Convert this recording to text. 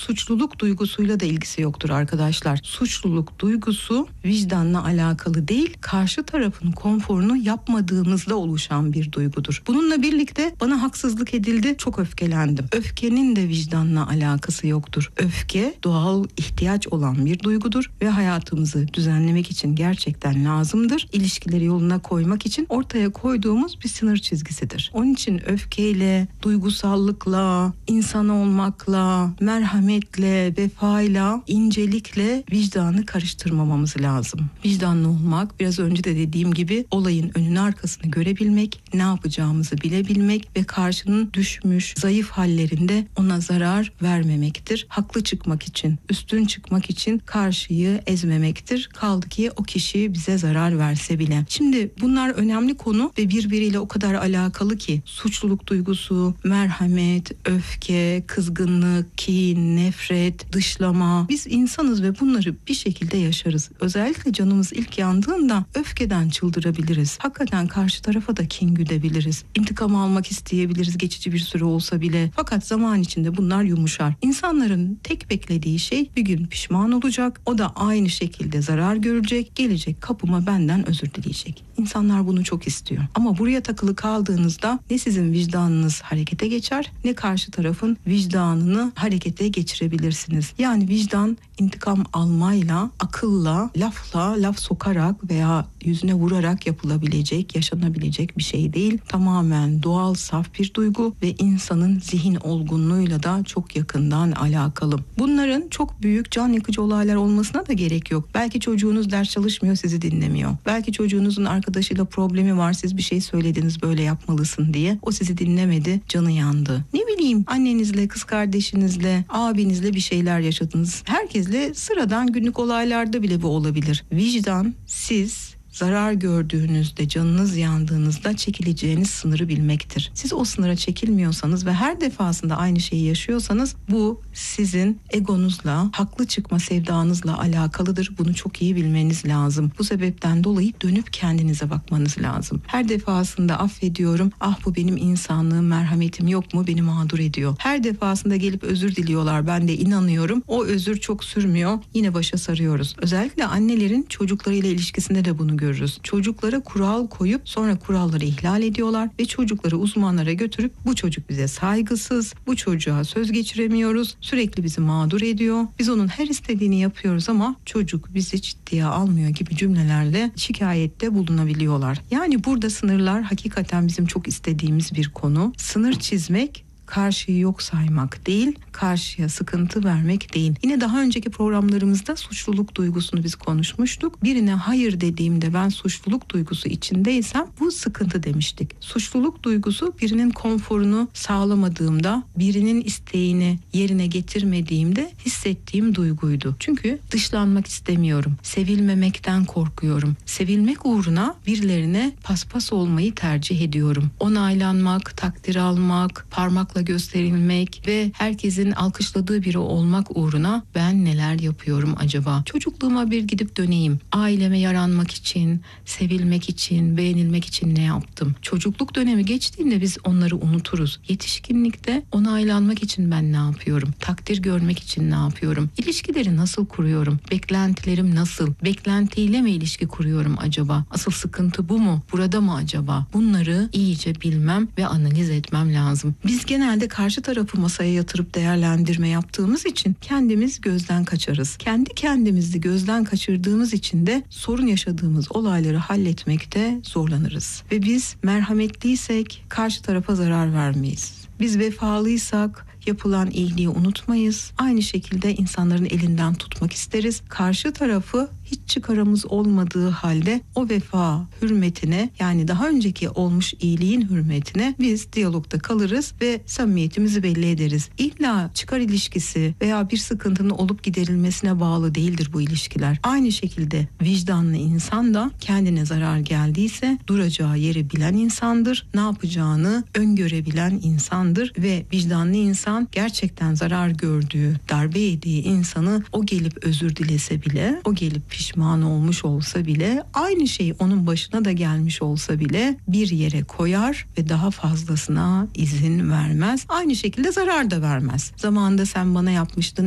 suçluluk duygusuyla da ilgisi yoktur arkadaşlar. Suçluluk duygusu vicdanla alakalı değil, karşı tarafın konforunu yapmadığımızda oluşan bir duygudur. Bununla birlikte bana haksızlık edildi, çok öfkelendim. Öfkenin de vicdanla alakası yoktur. Öfke doğal ihtiyaç olan bir duygudur ve hayatımızı düzenlemek için gerçekten lazımdır. İlişkileri yoluna koymak için ortaya koyduğumuz bir sınır çizgisidir. Onun için öfkeyle, duygusallıkla, insan olmakla, merhametle, vefayla, incelikle vicdanı karıştırmamamız lazım. Vicdanlı olmak, biraz önce de dediğim gibi, olayın önünü arkasını görebilmek, ne yapacağımızı bilebilmek ve karşının düşmüş, zayıf hallerinde ona zarar vermemektir. Haklı çıkmak için, üstün çıkmak için karşıyı ezmemektir. Kaldı ki o kişi bize zarar verse bile. Şimdi bunlar önemli konu ve birbiriyle o kadar alakalı ki suçluluk duygusu, merhamet, öfke, kızgınlık, kin, nefret, dışlama. Biz insanız ve bunları bir şekilde yaşarız. Özellikle canımız ilk yandığında öfkeden çıldırabiliriz. Hakikaten karşı tarafa da kin güdebiliriz. İntikam almak isteyebiliriz geçici bir süre olsa bile. Fakat zaman içinde bunlar yumuşar. İnsanların tek beklediği şey bir gün pişman olacak. O da aynı şekilde zarar görecek. Gelecek kapıma benden özür dileyecek. İnsanlar bunu çok istiyor. Ama buraya takılı kaldığınızda ne sizin vicdanınız harekete geçer ne karşı tarafın vicdanını harekete geçirebilirsiniz. Yani vicdan intikam almayla, akılla, lafla, laf sokarak veya yüzüne vurarak yapılabilecek, yaşanabilecek bir şey değil. Tamamen doğal, saf bir duygu ve insanın zihin olgunluğuyla da çok yakından alakalı. Bunların çok büyük, can yakıcı olaylar olmasına da gerek yok. Belki çocuğunuz ders çalışmıyor, sizi dinlemiyor. Belki çocuğunuzun arkadaşıyla problemi var, siz bir şey söylediniz, böyle yapmalısın diye. O sizi dinlemedi, canı yandı. Ne bileyim, annenizle, kız kardeşinizle, abinizle bir şeyler yaşadınız. Herkesle sıradan günlük olaylarda bile bu olabilir. Vicdan, siz zarar gördüğünüzde, canınız yandığınızda çekileceğiniz sınırı bilmektir. Siz o sınıra çekilmiyorsanız ve her defasında aynı şeyi yaşıyorsanız bu sizin egonuzla, haklı çıkma sevdanızla alakalıdır. Bunu çok iyi bilmeniz lazım. Bu sebepten dolayı dönüp kendinize bakmanız lazım. Her defasında affediyorum, ah bu benim insanlığım, merhametim yok mu, beni mağdur ediyor. Her defasında gelip özür diliyorlar, ben de inanıyorum. O özür çok sürmüyor, yine başa sarıyoruz. Özellikle annelerin çocuklarıyla ilişkisinde de bunu görüyoruz. Çocuklara kural koyup sonra kuralları ihlal ediyorlar ve çocukları uzmanlara götürüp bu çocuk bize saygısız, bu çocuğa söz geçiremiyoruz, sürekli bizi mağdur ediyor. Biz onun her istediğini yapıyoruz ama çocuk bizi ciddiye almıyor gibi cümlelerle şikayette bulunabiliyorlar. Yani burada sınırlar hakikaten bizim çok istediğimiz bir konu. Sınır çizmek, karşıyı yok saymak değil, karşıya sıkıntı vermek değil. Yine daha önceki programlarımızda suçluluk duygusunu biz konuşmuştuk. Birine hayır dediğimde ben suçluluk duygusu içindeysem bu sıkıntı demiştik. Suçluluk duygusu birinin konforunu sağlamadığımda, birinin isteğini yerine getirmediğimde hissettiğim duyguydu. Çünkü dışlanmak istemiyorum. Sevilmemekten korkuyorum. Sevilmek uğruna birilerine paspas olmayı tercih ediyorum. Onaylanmak, takdir almak, parmakla gösterilmek ve herkesin alkışladığı biri olmak uğruna ben neler yapıyorum acaba? Çocukluğuma bir gidip döneyim. Aileme yaranmak için, sevilmek için, beğenilmek için ne yaptım? Çocukluk dönemi geçtiğinde biz onları unuturuz. Yetişkinlikte onaylanmak için ben ne yapıyorum? Takdir görmek için ne yapıyorum? İlişkileri nasıl kuruyorum? Beklentilerim nasıl? Beklentiyle mi ilişki kuruyorum acaba? Asıl sıkıntı bu mu? Burada mı acaba? Bunları iyice bilmem ve analiz etmem lazım. Biz genelde karşı tarafı masaya yatırıp değerlendirme yaptığımız için kendimiz gözden kaçarız. Kendi kendimizi gözden kaçırdığımız için de sorun yaşadığımız olayları halletmekte zorlanırız. Ve biz merhametliysek karşı tarafa zarar vermeyiz. Biz vefalıysak yapılan iyiliği unutmayız. Aynı şekilde insanların elinden tutmak isteriz. Karşı tarafı hiç çıkarımız olmadığı halde o vefa hürmetine, yani daha önceki olmuş iyiliğin hürmetine biz diyalogda kalırız ve samimiyetimizi belli ederiz. İlla çıkar ilişkisi veya bir sıkıntının olup giderilmesine bağlı değildir bu ilişkiler. Aynı şekilde vicdanlı insan da kendine zarar geldiyse duracağı yeri bilen insandır. Ne yapacağını öngörebilen insandır ve vicdanlı insan gerçekten zarar gördüğü, darbe yediği insanı o gelip özür dilese bile, o gelip pişman olmuş olsa bile, aynı şey onun başına da gelmiş olsa bile bir yere koyar ve daha fazlasına izin vermez. Aynı şekilde zarar da vermez. Zamanında sen bana yapmıştın,